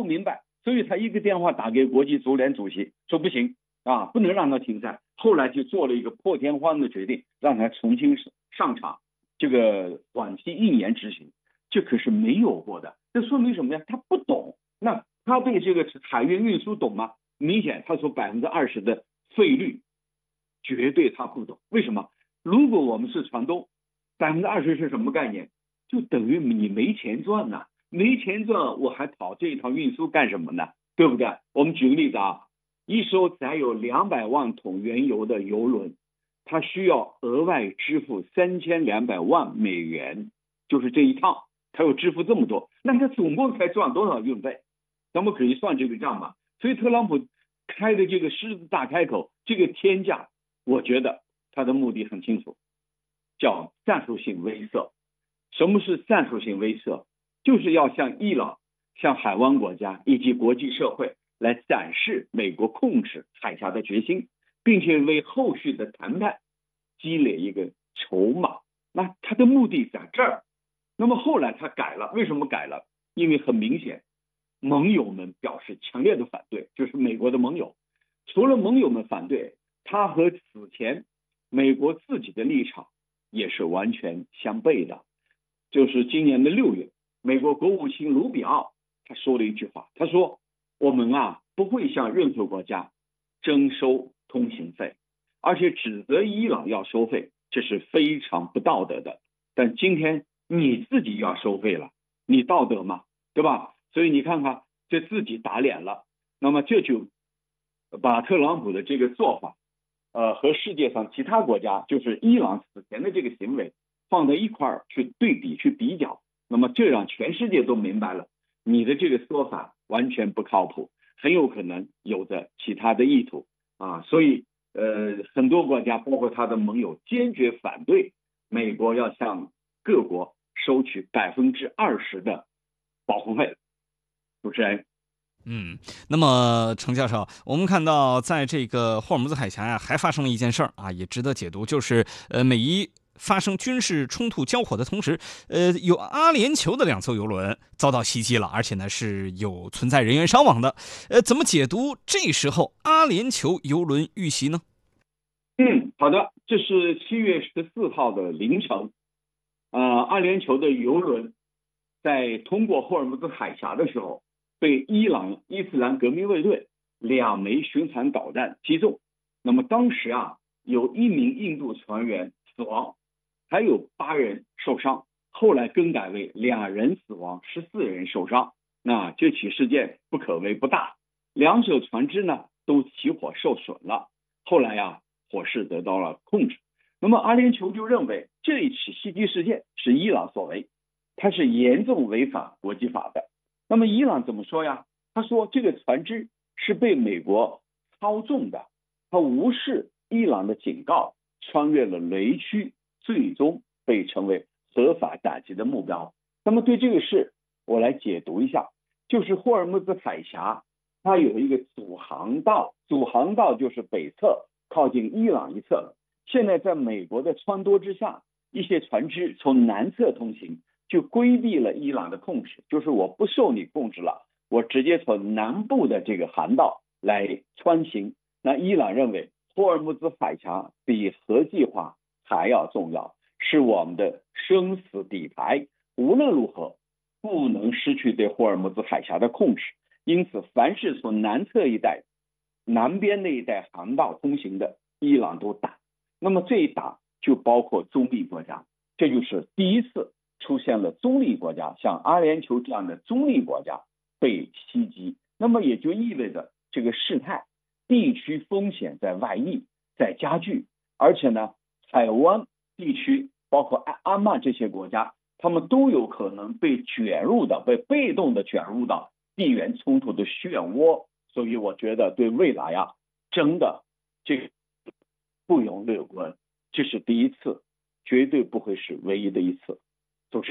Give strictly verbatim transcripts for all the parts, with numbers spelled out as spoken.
明白，所以他一个电话打给国际足联主席，说不行啊，不能让他停赛。后来就做了一个破天荒的决定，让他重新上场，这个短期一年执行，这可是没有过的。这说明什么呀？他不懂。那他对这个海运运输懂吗？明显他说百分之二十的费率，绝对他不懂。为什么？如果我们是船东，百分之二十是什么概念？就等于你没钱赚呐、啊，没钱赚，我还跑这一趟运输干什么呢？对不对？我们举个例子啊，一艘载有两百万桶原油的油轮，它需要额外支付三千两百万美元，就是这一趟，它要支付这么多，那它总共才赚多少运费？咱们可以算这个账嘛。所以特朗普开的这个狮子大开口，这个天价，我觉得他的目的很清楚，叫战术性威慑。什么是战术性威慑？就是要向伊朗、向海湾国家以及国际社会来展示美国控制海峡的决心，并且为后续的谈判积累一个筹码。那他的目的在这儿。那么后来他改了，为什么改了？因为很明显，盟友们表示强烈的反对，就是美国的盟友。除了盟友们反对，他和此前美国自己的立场也是完全相悖的。就是今年的六月，美国国务卿卢比奥他说了一句话，他说我们啊不会向任何国家征收通行费，而且指责伊朗要收费，这是非常不道德的。但今天你自己要收费了，你道德吗？对吧？所以你看看，这自己打脸了。那么这就把特朗普的这个做法，呃，和世界上其他国家，就是伊朗此前的这个行为放在一块儿去对比去比较，那么这让全世界都明白了，你的这个说法完全不靠谱，很有可能有着其他的意图啊。所以呃，很多国家包括他的盟友坚决反对美国要向各国收取百分之二十的保护费。主持人。 嗯，那么程教授，我们看到在这个霍尔木兹海峡呀，还发生了一件事儿啊，也值得解读，就是呃，美伊发生军事冲突交火的同时，呃，有阿联酋的两艘油轮遭到袭击了，而且呢是有存在人员伤亡的。呃，怎么解读这时候阿联酋油轮遇袭呢？ 嗯，好的，这是七月十四号的凌晨，呃，阿联酋的油轮在通过霍尔木兹海峡的时候，被伊朗伊斯兰革命卫队两枚巡航导弹击中。那么当时啊，有一名印度船员死亡，还有八人受伤，后来更改为两人死亡，十四人受伤。那这起事件不可谓不大，两艘船只呢都起火受损了。后来啊，火势得到了控制。那么阿联酋就认为这一起袭击事件是伊朗所为，它是严重违反国际法的。那么伊朗怎么说呀？他说这个船只是被美国操纵的，他无视伊朗的警告，穿越了雷区，最终被成为合法打击的目标。那么对这个事我来解读一下，就是霍尔木兹海峡它有一个主航道，主航道就是北侧靠近伊朗一侧，现在在美国的撺掇之下，一些船只从南侧通行，就规避了伊朗的控制，就是我不受你控制了，我直接从南部的这个航道来穿行。那伊朗认为霍尔木兹海峡比核计划还要重要，是我们的生死底牌，无论如何不能失去对霍尔木兹海峡的控制。因此凡是从南侧一带南边那一带航道通行的，伊朗都打。那么这一打就包括中立国家，这就是第一次出现了中立国家，像阿联酋这样的中立国家被袭击。那么也就意味着这个事态地区风险在外溢，在加剧。而且呢，海湾地区包括阿曼这些国家，他们都有可能被卷入到被被动的卷入到地缘冲突的漩涡。所以我觉得对未来啊，真的这个不容乐观。这是第一次，绝对不会是唯一的一次。主持人。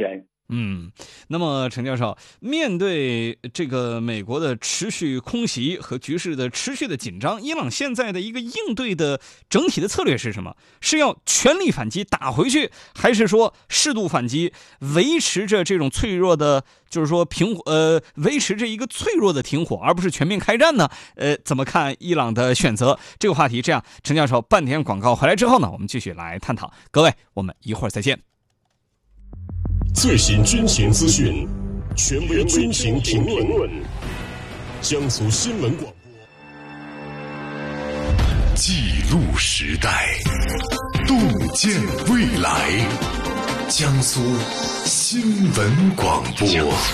嗯，那么陈教授，面对这个美国的持续空袭和局势的持续的紧张，伊朗现在的一个应对的整体的策略是什么？是要全力反击打回去，还是说适度反击，维持着这种脆弱的，就是说平呃维持着一个脆弱的停火，而不是全面开战呢？呃，怎么看伊朗的选择？这个话题，这样，陈教授半天广告回来之后呢，我们继续来探讨。各位，我们一会儿再见。 最新军情资讯，权威军情评论，江苏新闻广播，记录时代，洞见未来，江苏新闻广播。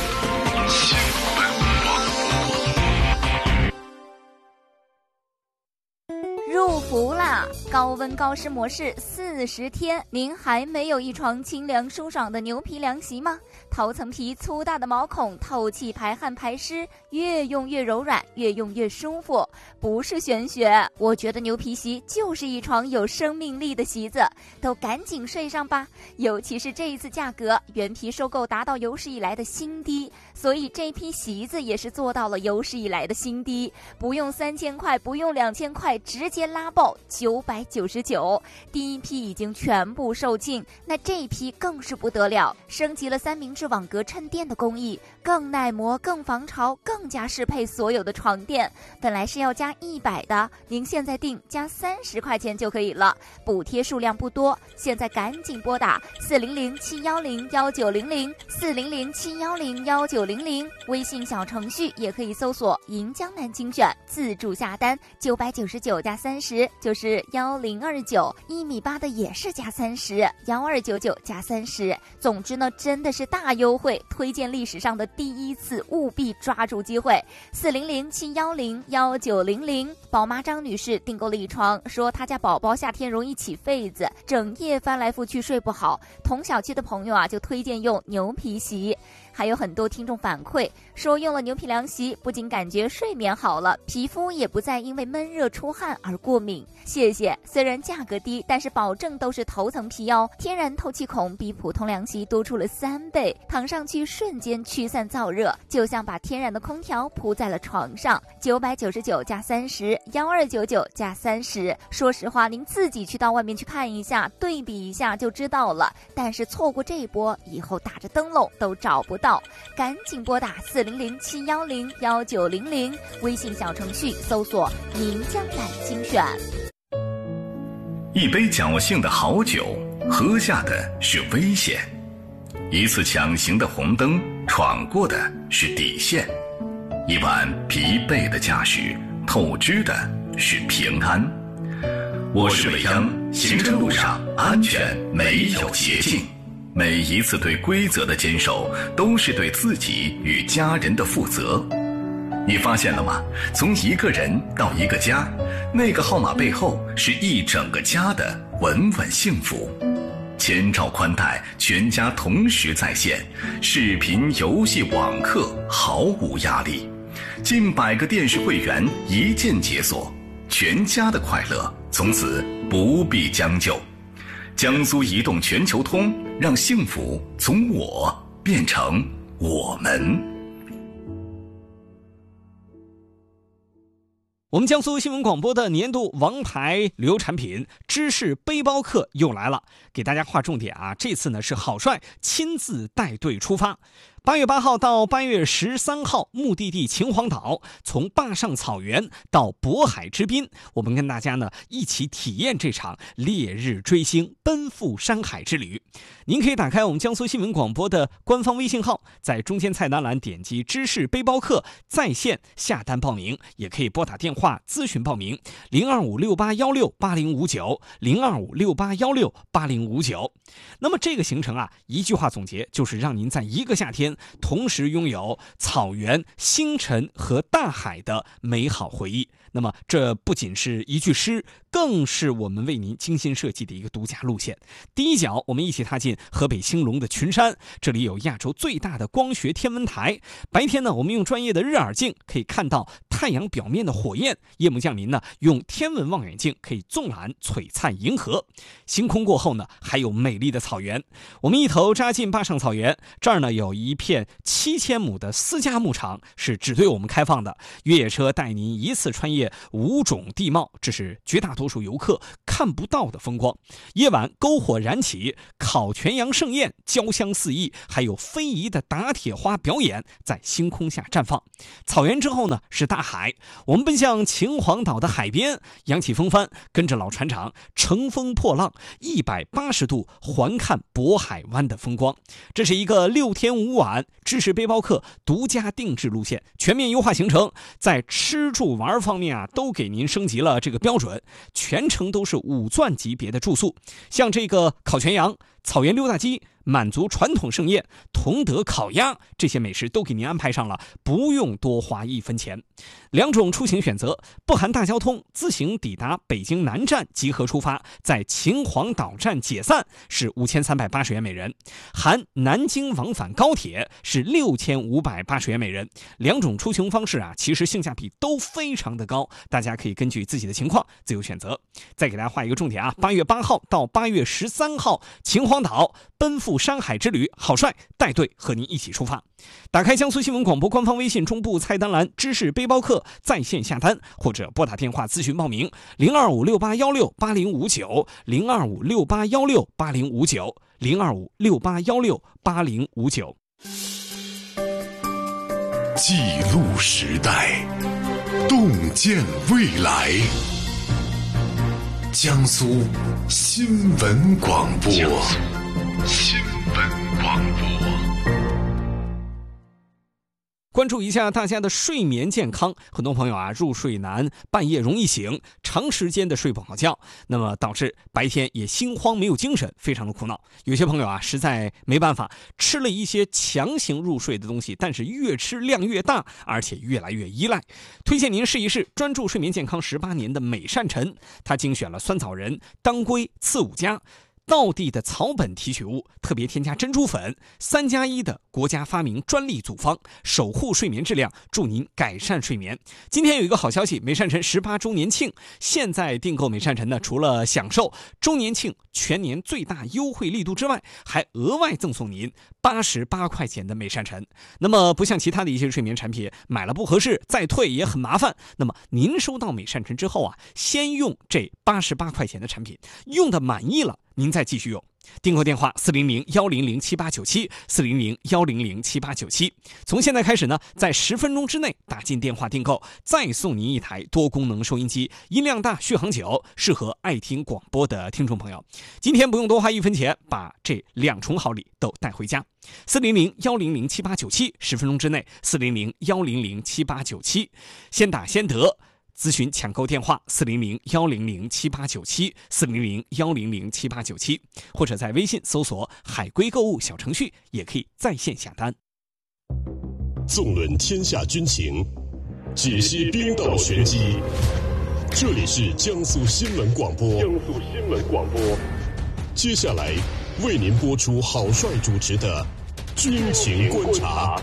入伏啦！高温高湿模式四十天，您还没有一床清凉舒爽的牛皮凉席吗？头层皮粗大的毛孔透气排汗排湿，越用越柔软，越用越舒服。不是玄学，我觉得牛皮席就是一床有生命力的席子，都赶紧睡上吧！尤其是这一次价格，原皮收购达到有史以来的新低，所以这批席子也是做到了有史以来的新低，不用三千块，不用两千块，直接拉爆九百九十九。第一批已经全部售罄，那这一批更是不得了，升级了三明治网格衬垫的工艺，更耐磨，更防潮，更加适配所有的床垫。本来是要加一百的，您现在订加三十块钱就可以了，补贴数量不多，现在赶紧拨打四零零七一零一九零零四零零七一零一九零零，微信小程序也可以搜索银江南精选，自助下单九百九十九加三十就是幺零二九，一米八的也是加三十，幺二九九加三十。总之呢，真的是大优惠，推荐历史上的第一次，务必抓住机会。四零零七一零一九零零，宝妈张女士订购了一床，说她家宝宝夏天容易起痱子，整夜翻来覆去睡不好，同小区的朋友啊就推荐用牛皮席。还有很多听众反馈说，用了牛皮凉席，不仅感觉睡眠好了，皮肤也不再因为闷热出汗而过敏。谢谢，虽然价格低，但是保证都是头层皮哦，天然透气孔比普通凉席多出了三倍，躺上去瞬间驱散燥热，就像把天然的空调铺在了床上。九百九十九加三十，幺二九九加三十。说实话，您自己去到外面去看一下，对比一下就知道了。但是错过这一波，以后打着灯笼都找不到。赶紧拨打四零零七一零一九零零，微信小程序搜索银江南精选。 一杯侥幸的好酒，喝下的是危险；一次抢行的红灯，闯过的是底线；一晚疲惫的驾驶，透支的是平安。我是伟央，行车路上安全没有捷径。每一次对规则的坚守，都是对自己与家人的负责。你发现了吗？从一个人到一个家，那个号码背后是一整个家的稳稳幸福。千兆宽带，全家同时在线，视频、游戏、网课毫无压力。近百个电视会员一键解锁，全家的快乐从此不必将就。江苏移动全球通，让幸福从我变成我们。 我们江苏新闻广播的年度王牌旅游产品芝士背包客又来了，给大家划重点啊！这次呢是郝帅亲自带队出发。八月八号到八月十三号，目的地秦皇岛，从坝上草原到渤海之滨，我们跟大家呢一起体验这场烈日追星、奔赴山海之旅。您可以打开我们江苏新闻广播的官方微信号，在中间菜单栏点击芝士背包客在线下单报名，也可以拨打电话咨询报名零二五六八幺六八零五九零二五六八幺六八零五九。那么这个行程啊，一句话总结就是让您在一个夏天同时拥有草原、星辰和大海的美好回忆。那么这不仅是一句诗，更是我们为您精心设计的一个独家路线。第一脚，我们一起踏进河北兴隆的群山，这里有亚洲最大的光学天文台。白天呢，我们用专业的日耳镜可以看到太太阳表面的火焰，夜幕降临呢，用天文望远镜可以纵览璀璨银河。星空过后呢，还有美丽的草原。我们一头扎进坝上草原，这儿呢有一片七千亩的私家牧场，是只对我们开放的。越野车带您一次穿越五种地貌，这是绝大多数游客看不到的风光。夜晚篝火燃起，烤全羊盛宴，焦香四溢，还有非遗的打铁花表演在星空下绽放。草原之后呢是大海，我们奔向秦皇岛的海边，扬起风帆，跟着老船长乘风破浪，一百八十度环看渤海湾的风光。这是一个六天五晚知识背包客独家定制路线，全面优化行程，在吃住玩方面啊都给您升级了这个标准，全程都是五钻级别的住宿，像这个烤全羊、草原溜达鸡、满族传统盛宴、同德烤鸭，这些美食都给您安排上了，不用多花一分钱。两种出行选择，不含大交通，自行抵达北京南站集合出发，在秦皇岛站解散是五千三百八十元每人，含南京往返高铁是六千五百八十元每人。两种出行方式啊，其实性价比都非常的高，大家可以根据自己的情况自由选择。再给大家画一个重点啊，八月八号到八月十三号，秦皇岛奔赴山海之旅，郝帅带队和您一起出发。打开江苏新闻广播官方微信中部菜单栏知识背包客在线下单，或者拨打电话咨询报名零二五六八幺六八零五九零二五六八幺六八零五九零二五六八幺六八零五九。 记录时代，洞见未来。江苏新闻广播。新闻广播。 关注一下大家的睡眠健康，很多朋友啊入睡难，半夜容易醒，长时间的睡不好觉，那么导致白天也心慌没有精神，非常的苦恼。有些朋友啊实在没办法，吃了一些强行入睡的东西，但是越吃量越大，而且越来越依赖。推荐您试一试专注睡眠健康十八年的美善晨，它精选了酸枣仁、当归、刺五加道地的草本提取物，特别添加珍珠粉，三加一的国家发明专利组方，守护睡眠质量，助您改善睡眠。今天有一个好消息，美善晨十八周年庆，现在订购美善晨呢，除了享受周年庆全年最大优惠力度之外，还额外赠送您八十八块钱的美善晨。那么不像其他的一些睡眠产品，买了不合适再退也很麻烦。那么您收到美善晨之后啊，先用这八十八块钱的产品，用的满意了，您再继续用。订购电话四零零幺零零七八九七四零零幺零零七八九七。从现在开始呢，在十分钟之内打进电话订购，再送您一台多功能收音机，音量大，续航久，适合爱听广播的听众朋友。今天不用多花一分钱，把这两重好礼都带回家。四零零幺零零七八九七，十分钟之内四零零幺零零七八九七，先打先得。咨询抢购电话四零零幺零零七八九七四零零幺零零七八九七，或者在微信搜索海龟购物小程序，也可以在线下单。 纵论天下军情，解析兵道玄机，这里是江苏新闻广播。江苏新闻广播，接下来为您播出郝帅主持的军情观察。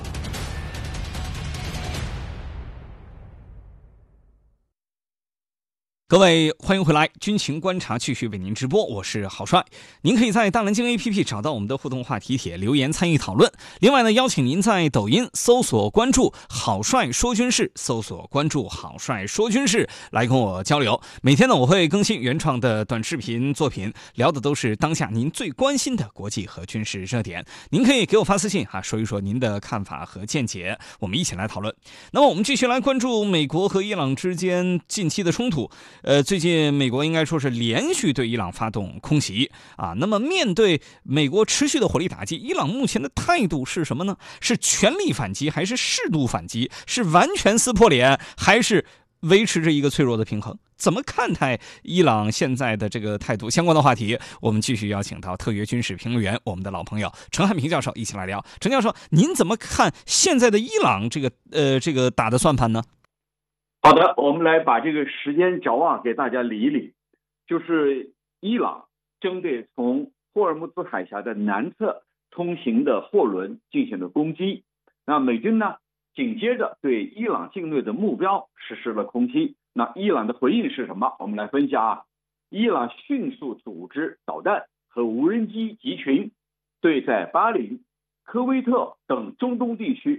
各位欢迎回来，军情观察继续为您直播，我是郝帅。您可以在大蓝鲸 A P P 找到我们的互动话题帖，留言参与讨论。另外呢，邀请您在抖音搜索关注郝帅说军事，搜索关注郝帅说军事，来跟我交流。每天呢，我会更新原创的短视频作品，聊的都是当下您最关心的国际和军事热点。您可以给我发私信哈，说一说您的看法和见解，我们一起来讨论。那么我们继续来关注美国和伊朗之间近期的冲突。呃，最近美国应该说是连续对伊朗发动空袭啊。那么面对美国持续的火力打击，伊朗目前的态度是什么呢？是全力反击，还是适度反击？是完全撕破脸，还是维持着一个脆弱的平衡？怎么看待伊朗现在的这个态度？相关的话题，我们继续邀请到特约军事评论员，我们的老朋友陈汉平教授一起来聊。陈教授，您怎么看现在的伊朗这个呃这个打的算盘呢？ 好的，我们来把这个时间轴啊给大家理一理。就是伊朗针对从霍尔木兹海峡的南侧通行的货轮进行了攻击，那美军呢紧接着对伊朗境内的目标实施了空袭。那伊朗的回应是什么？我们来分析啊。伊朗迅速组织导弹和无人机集群，对在巴林、科威特等中东地区